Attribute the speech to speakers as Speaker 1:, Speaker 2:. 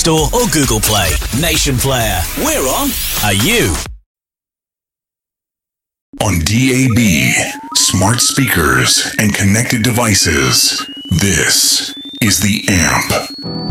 Speaker 1: Store or Google Play. Nation Player. We're on. Are you?
Speaker 2: On DAB, smart speakers, and connected devices, this is The Amp.